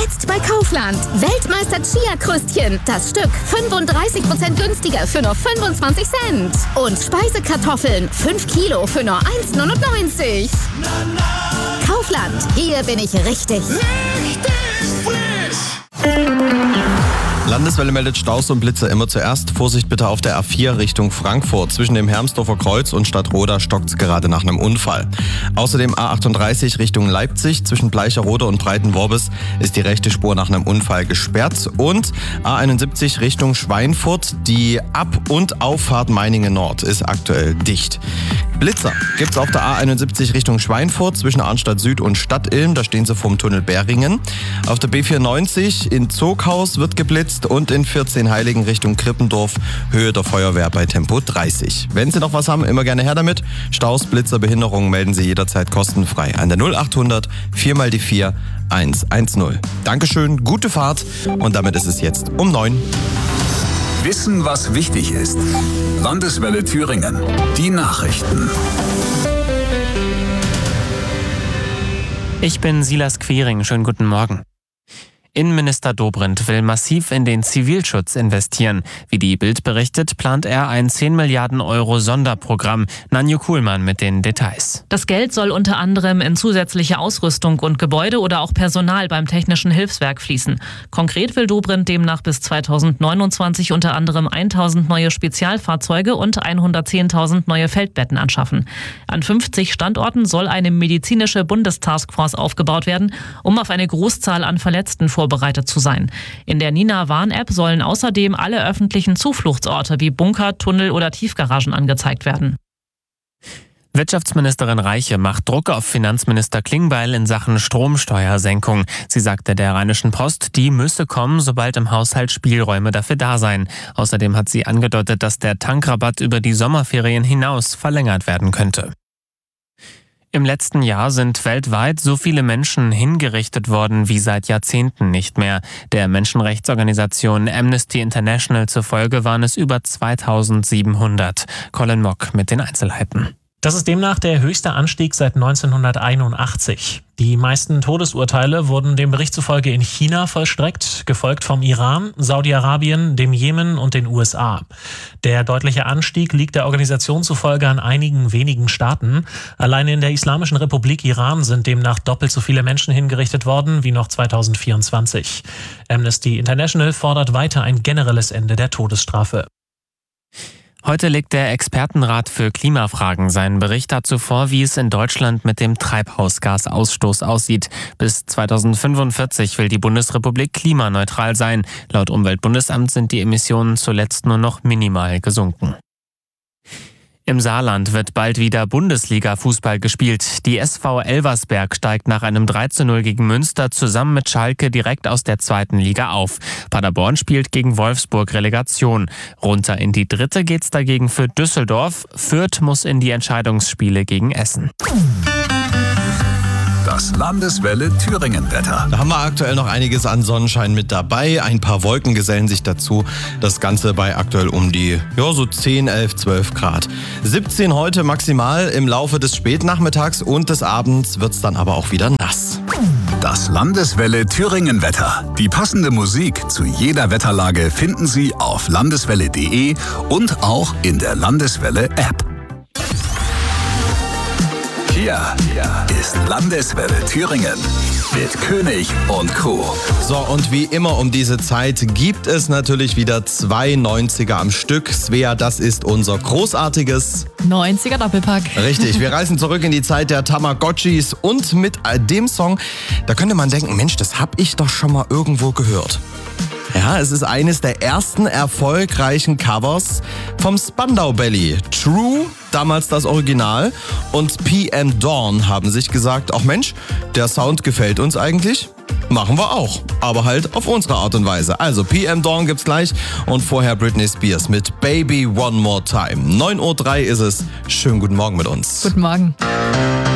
Jetzt bei Kaufland. Weltmeister Chia-Krüstchen. Das Stück 35% günstiger für nur 25 Cent. Und Speisekartoffeln 5 Kilo für nur 1,99. Kaufland. Hier bin ich richtig. Landeswelle meldet Staus und Blitze immer zuerst. Vorsicht bitte auf der A4 Richtung Frankfurt. Zwischen dem Hermsdorfer Kreuz und Stadtroda stockt's gerade nach einem Unfall. Außerdem A38 Richtung Leipzig. Zwischen Bleicherode und Breitenworbis ist die rechte Spur nach einem Unfall gesperrt. Und A71 Richtung Schweinfurt. Die Ab- und Auffahrt Meiningen Nord ist aktuell dicht. Blitzer gibt's auf der A71 Richtung Schweinfurt zwischen Arnstadt Süd und Stadtilm. Da stehen sie vorm Tunnel Bäringen. Auf der B94 in Zoghaus wird geblitzt und in 14 Heiligen Richtung Krippendorf Höhe der Feuerwehr bei Tempo 30. Wenn Sie noch was haben, immer gerne her damit. Staus, Blitzer, Behinderungen melden Sie jederzeit kostenfrei an der 0800 4x4 110. Dankeschön, gute Fahrt und damit ist es jetzt um 9. Wissen, was wichtig ist. Landeswelle Thüringen. Die Nachrichten. Ich bin Silas Quiring. Schönen guten Morgen. Innenminister Dobrindt will massiv in den Zivilschutz investieren. Wie die Bild berichtet, plant er ein 10 Milliarden Euro Sonderprogramm. Nanju Kuhlmann mit den Details. Das Geld soll unter anderem in zusätzliche Ausrüstung und Gebäude oder auch Personal beim Technischen Hilfswerk fließen. Konkret will Dobrindt demnach bis 2029 unter anderem 1000 neue Spezialfahrzeuge und 110.000 neue Feldbetten anschaffen. An 50 Standorten soll eine medizinische Bundestaskforce aufgebaut werden, um auf eine Großzahl an Verletzten vorbereitet zu sein. In der Nina-Warn-App sollen außerdem alle öffentlichen Zufluchtsorte wie Bunker, Tunnel oder Tiefgaragen angezeigt werden. Wirtschaftsministerin Reiche macht Druck auf Finanzminister Klingbeil in Sachen Stromsteuersenkung. Sie sagte der Rheinischen Post, die müsse kommen, sobald im Haushalt Spielräume dafür da seien. Außerdem hat sie angedeutet, dass der Tankrabatt über die Sommerferien hinaus verlängert werden könnte. Im letzten Jahr sind weltweit so viele Menschen hingerichtet worden wie seit Jahrzehnten nicht mehr. Der Menschenrechtsorganisation Amnesty International zufolge waren es über 2700. Colin Mock mit den Einzelheiten. Das ist demnach der höchste Anstieg seit 1981. Die meisten Todesurteile wurden dem Bericht zufolge in China vollstreckt, gefolgt vom Iran, Saudi-Arabien, dem Jemen und den USA. Der deutliche Anstieg liegt der Organisation zufolge an einigen wenigen Staaten. Alleine in der Islamischen Republik Iran sind demnach doppelt so viele Menschen hingerichtet worden wie noch 2024. Amnesty International fordert weiter ein generelles Ende der Todesstrafe. Heute legt der Expertenrat für Klimafragen seinen Bericht dazu vor, wie es in Deutschland mit dem Treibhausgasausstoß aussieht. Bis 2045 will die Bundesrepublik klimaneutral sein. Laut Umweltbundesamt sind die Emissionen zuletzt nur noch minimal gesunken. Im Saarland wird bald wieder Bundesliga-Fußball gespielt. Die SV Elversberg steigt nach einem 3:0 gegen Münster zusammen mit Schalke direkt aus der 2. Liga auf. Paderborn spielt gegen Wolfsburg Relegation. Runter in die 3. geht's dagegen für Düsseldorf. Fürth muss in die Entscheidungsspiele gegen Essen. Das Landeswelle Thüringen-Wetter. Da haben wir aktuell noch einiges an Sonnenschein mit dabei. Ein paar Wolken gesellen sich dazu. Das Ganze bei aktuell um die so 10, 11, 12 Grad. 17 heute maximal. Im Laufe des Spätnachmittags und des Abends wird's dann aber auch wieder nass. Das Landeswelle Thüringen-Wetter. Die passende Musik zu jeder Wetterlage finden Sie auf landeswelle.de und auch in der Landeswelle-App. Hier ist Landeswelle Thüringen mit König und Crew. So, und wie immer um diese Zeit gibt es natürlich wieder 2 90er am Stück. Svea, das ist unser großartiges 90er Doppelpack. Richtig, wir reisen zurück in die Zeit der Tamagotchis und mit dem Song, da könnte man denken, Mensch, das hab ich doch schon mal irgendwo gehört. Ja, es ist eines der ersten erfolgreichen Covers vom Spandau Ballet. True, damals das Original, und PM Dawn haben sich gesagt, ach Mensch, der Sound gefällt uns eigentlich. Machen wir auch, aber halt auf unsere Art und Weise. Also PM Dawn gibt's gleich und vorher Britney Spears mit Baby One More Time. 9:03 Uhr ist es. Schönen guten Morgen mit uns. Guten Morgen.